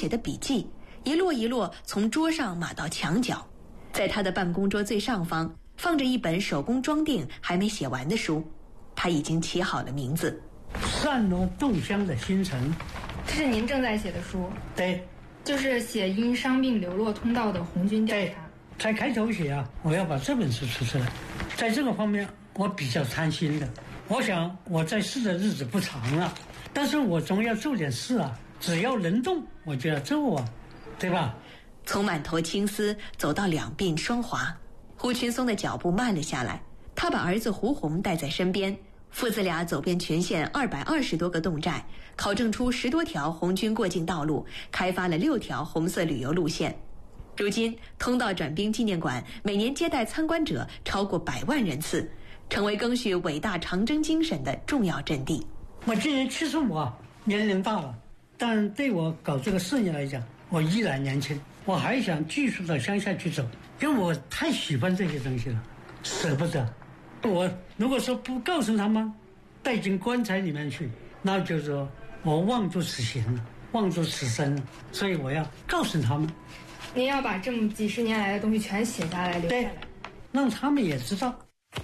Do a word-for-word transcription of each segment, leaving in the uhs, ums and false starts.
写的笔记，一摞一摞从桌上码到墙角。在他的办公桌最上方放着一本手工装订还没写完的书，他已经起好了名字： 散落动香的星辰。 这是您正在写的书？ 对， 就是写因伤病流落通道的红军调查。 才开头写啊，我要把这本书出出来。在这个方面我比较贪心的，我想我在世的日子不长了，但是我总要做点事啊，只要能动我就要做啊，对吧？ 从满头青丝走到两鬓霜华，胡群松的脚步慢了下来。他把儿子胡红带在身边，父子俩走遍全县二百二十多个侗寨，考证出十多条红军过境道路，开发了六条红色旅游路线。如今，通道转兵纪念馆每年接待参观者超过百万人次，成为赓续伟大长征精神的重要阵地。 我今年七十五啊，年龄大了，但对我搞这个事业来讲，我依然年轻，我还想继续到乡下去走，因为我太喜欢这些东西了，舍不得。我如果说不告诉他们，带进棺材里面去，那就是说我妄作此行了，妄作此生了，所以我要告诉他们。 您要把这么几十年来的东西全写下来留下来， 让他们也知道。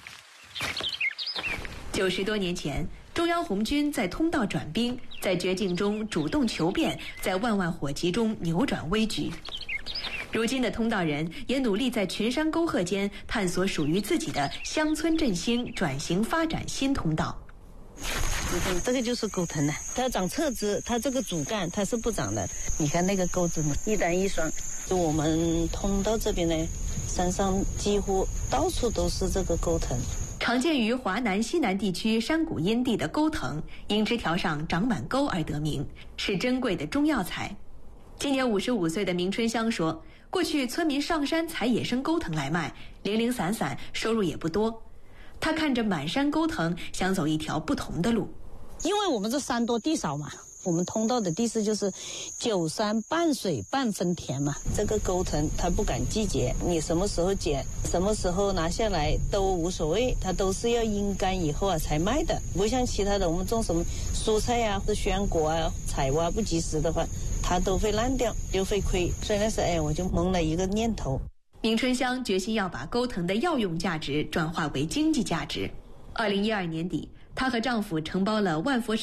九十多年前，中央红军在通道转兵，在绝境中主动求变，在万万火急中扭转危局。如今的通道人也努力在群山沟壑间探索属于自己的乡村振兴、转型发展新通道。 这个就是钩藤呢，它长侧枝，它这个主干它是不长的。你看那个钩子一单一双，就我们通道这边呢，山上几乎到处都是这个钩藤。 常见于华南西南地区山谷阴地的钩藤，因枝条上长满钩而得名，是珍贵的中药材。今年五十五岁的明春香说，过去村民上山采野生钩藤来卖，零零散散，收入也不多。他看着满山钩藤，想走一条不同的路。 因为我们这山多地少嘛，我们通道的地势就是九山半水半分田嘛。这个钩藤它不赶季节，你什么时候剪，什么时候拿下来都无所谓，它都是要阴干以后啊才卖的。不像其他的，我们种什么蔬菜啊或者鲜果啊，采挖不及时的话，它都会烂掉，就会亏。所以那时候哎，我就萌了一个念头。 明春香决心要把钩藤的药用价值转化为经济价值。二零一二年底，她和丈夫承包了万佛